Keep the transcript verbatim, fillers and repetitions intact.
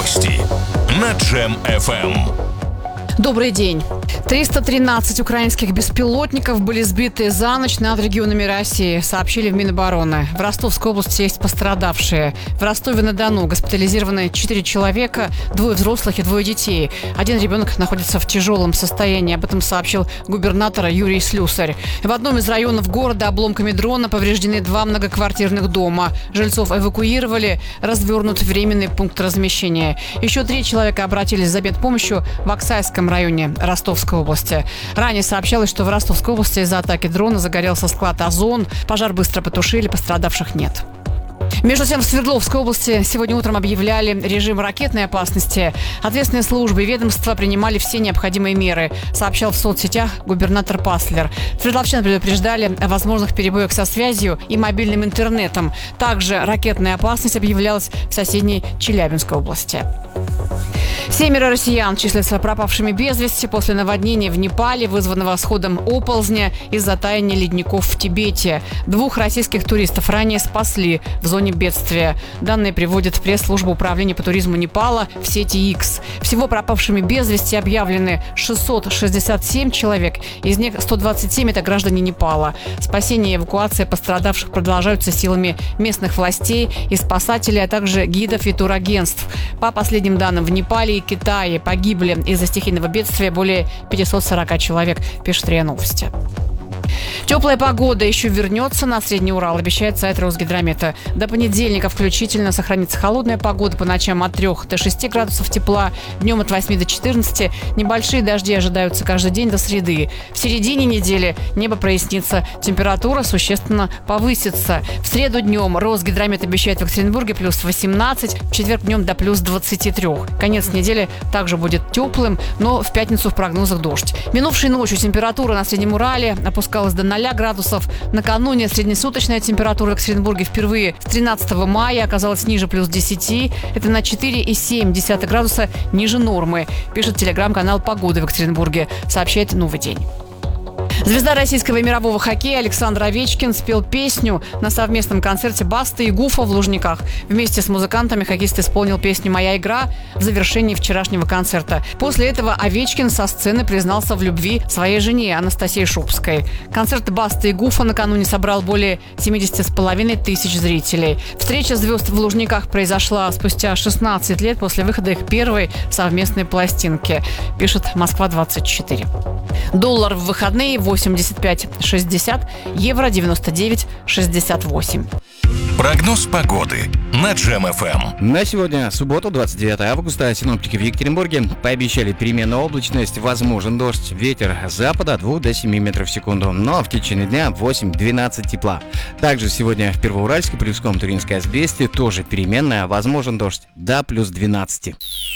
Новости на Джем эф эм. Добрый день. триста тринадцать украинских беспилотников были сбиты за ночь над регионами России, сообщили в Минобороны. В Ростовской области есть пострадавшие. В Ростове-на-Дону госпитализированы четыре человека, двое взрослых и двое детей. Один ребенок находится в тяжелом состоянии. Об этом сообщил губернатор Юрий Слюсарь. В одном из районов города обломками дрона повреждены два многоквартирных дома. Жильцов эвакуировали, развернут временный пункт размещения. Еще три человека обратились за медпомощью в Оксайском районе Ростовской области. Ранее сообщалось, что в Ростовской области из-за атаки дрона загорелся склад «Озон». Пожар быстро потушили, пострадавших нет. Между тем, в Свердловской области сегодня утром объявляли режим ракетной опасности. Ответственные службы и ведомства принимали все необходимые меры, сообщал в соцсетях губернатор Паслер. Свердловчан предупреждали о возможных перебоях со связью и мобильным интернетом. Также ракетная опасность объявлялась в соседней Челябинской области. Семеро россиян числятся пропавшими без вести после наводнения в Непале, вызванного сходом оползня из-за таяния ледников в Тибете. Двух российских туристов ранее спасли в зоне бедствия. Данные приводят в пресс-службу управления по туризму Непала в сети X. Всего пропавшими без вести объявлены шестьсот шестьдесят семь человек, из них сто двадцать семь – это граждане Непала. Спасение и эвакуация пострадавших продолжаются силами местных властей и спасателей, а также гидов и турагентств. По последним данным, в Непале и Китае погибли из-за стихийного бедствия более пятьсот сорок человек, пишет РИА Новости. Теплая погода еще вернется на Средний Урал, обещает сайт Росгидромета. До понедельника включительно сохранится холодная погода, по ночам от трёх до шести градусов тепла, днем от восьми до четырнадцати. Небольшие дожди ожидаются каждый день до среды. В середине недели небо прояснится, температура существенно повысится. В среду днем Росгидромет обещает в Екатеринбурге плюс восемнадцать, в четверг днем до плюс двадцати трёх. Конец недели также будет теплым, но в пятницу в прогнозах дождь. Минувшей ночью температура на Среднем Урале опускалась до ноля градусов. Накануне среднесуточная температура в Екатеринбурге впервые с тринадцатого мая оказалась ниже плюс десяти. Это на четыре и семь десятых градуса ниже нормы, пишет телеграм-канал «Погода» в Екатеринбурге, сообщает «Новый день». Звезда российского и мирового хоккея Александр Овечкин спел песню на совместном концерте Басты и Гуфа в Лужниках. Вместе с музыкантами хоккеист исполнил песню «Моя игра» в завершении вчерашнего концерта. После этого Овечкин со сцены признался в любви своей жене Анастасии Шубской. Концерт Басты и Гуфа накануне собрал более семидесяти с половиной тысяч зрителей. Встреча звезд в Лужниках произошла спустя шестнадцать лет после выхода их первой совместной пластинки, пишет Москва двадцать четыре. Доллар в выходные восемьдесят пять шестьдесят, евро девяносто девять шестьдесят восемь. Прогноз погоды на Джем эф эм. На сегодня, субботу, двадцать девятого августа, синоптики в Екатеринбурге пообещали переменную облачность, возможен дождь, ветер с запада от двух до семи метров в секунду, но в течение дня восемь-двенадцать тепла. Также сегодня в Первоуральске, Плюском, Туринской Азбесте тоже переменная, возможен дождь до плюс двенадцати.